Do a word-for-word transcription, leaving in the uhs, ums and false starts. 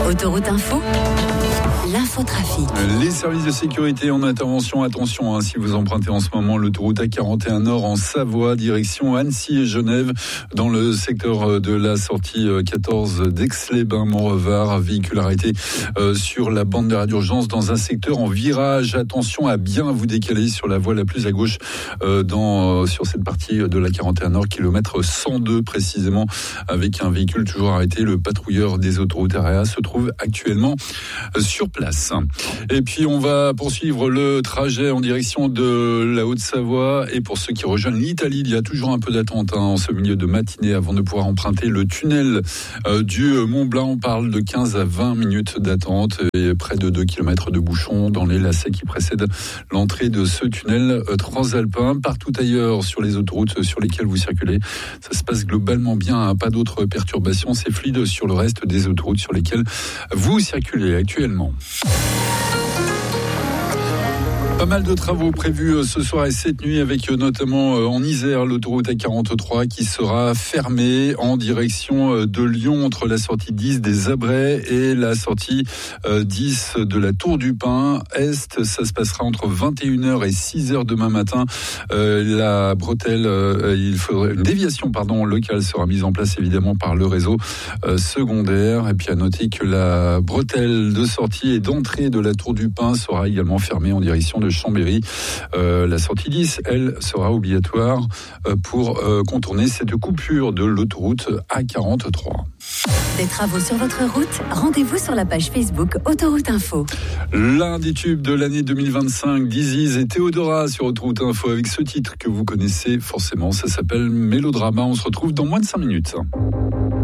Autoroute Info, l'infotrafic. Les services de sécurité en intervention, attention hein, si vous empruntez en ce moment l'autoroute A quarante et un Nord en Savoie, direction Annecy et Genève, dans le secteur de la sortie quatorze d'Aix-les-Bains, Montrevard, véhicule arrêté euh, sur la bande d'arrêt d'urgence dans un secteur en virage. Attention à bien vous décaler sur la voie la plus à gauche euh, dans, euh, sur cette partie de la quarante et un Nord, kilomètre cent deux précisément, avec un véhicule toujours arrêté. Le patrouilleur des autoroutes A R E A se trouve actuellement sur place. Et puis on va poursuivre le trajet en direction de la Haute-Savoie, et pour ceux qui rejoignent l'Italie, il y a toujours un peu d'attente hein, en ce milieu de matinée avant de pouvoir emprunter le tunnel euh, du Mont-Blanc. On parle de quinze à vingt minutes d'attente et près de deux kilomètres de bouchons dans les lacets qui précèdent l'entrée de ce tunnel euh, transalpin. Partout ailleurs sur les autoroutes sur lesquelles vous circulez, ça se passe globalement bien, hein, pas d'autres perturbations, c'est fluide sur le reste des autoroutes sur lesquelles vous circulez actuellement. Pas mal de travaux prévus ce soir et cette nuit, avec notamment en Isère l'autoroute A quarante-trois qui sera fermée en direction de Lyon entre la sortie dix des Abrets et la sortie dix de la Tour du Pin Est. Ça se passera entre vingt et une heures et six heures demain matin. La bretelle, il faudrait une déviation pardon locale sera mise en place évidemment par le réseau secondaire. Et puis à noter que la bretelle de sortie et d'entrée de la Tour du Pin sera également fermée en direction de Chambéry. Euh, la sortie dix, elle, sera obligatoire euh, pour euh, contourner cette coupure de l'autoroute A quarante-trois. Des travaux sur votre route? Rendez-vous sur la page Facebook Autoroute Info. L'un des tubes de l'année deux mille vingt-cinq, Diziz et Théodora sur Autoroute Info avec ce titre que vous connaissez forcément. Ça s'appelle Mélodrama. On se retrouve dans moins de cinq minutes.